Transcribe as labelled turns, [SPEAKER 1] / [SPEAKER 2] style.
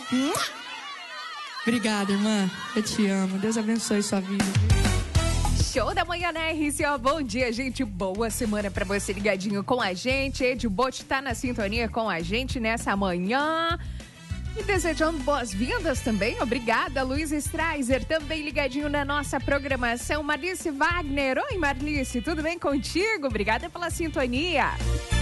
[SPEAKER 1] Obrigada, irmã. Eu te amo. Deus abençoe sua vida.
[SPEAKER 2] Show da manhã na RCO. Bom dia, gente. Boa semana pra você ligadinho com a gente. Ed Bote tá na sintonia com a gente nessa manhã. E desejando boas-vindas também. Obrigada, Luiz Straiser, também ligadinho na nossa programação. Marlice Wagner. Oi, Marlice, tudo bem contigo? Obrigada pela sintonia.